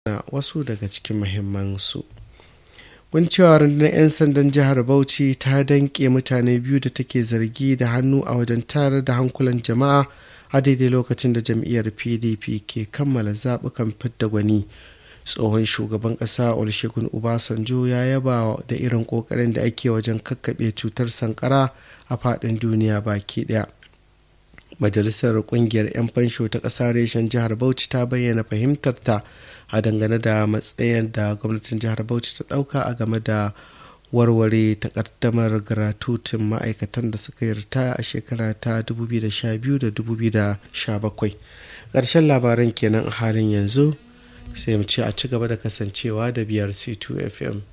wasu daga cikin muhimmansu. Cewa rundunar 'yan sandan jihar Bauchi ta danƙe mutane biyu da take zargi da hannu a wajen tayar da hankulan jama'a a daidai lokacin da jam'iyyar PDP ke kammala zaɓukan fidda gwani. Tsohon shugaban ƙasa Olusegun Obasanjo ya yaba da irin ƙoƙarin da ake wajen kakkaɓe cutar sankara a faɗin duniya baki ɗaya. Majalisar ƙungiyar 'yan fansho ta ƙasa reshen jihar Bauchi ta bayyana fahimtarta a dangane da matsayin da gwamnatin jihar Bauchi ta ɗauka a game da warware takaddamar gratutin ma'aikatan da suka yi ritaya a shekara ta 2012 da 2017. Ƙarshen labaran kenan a halin yanzu, sai mu ce a ci gaba da kasancewa da BRC2 FM.